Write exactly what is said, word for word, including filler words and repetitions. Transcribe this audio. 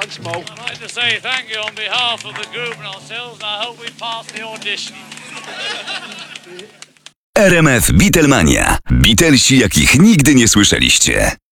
Thanks, Mo. I'd like to say thank you on behalf of the group and ourselves, and I hope we pass the audition. R M F Beatlemania. Beatlesi, jakich nigdy nie słyszeliście.